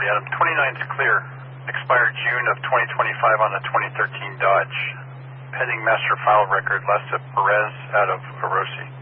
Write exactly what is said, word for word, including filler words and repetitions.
authority. Adam, twenty-nine's clear. Expired June of twenty twenty-five on the twenty thirteen Dodge. Pending master file record, Lessa Perez out of Orosi.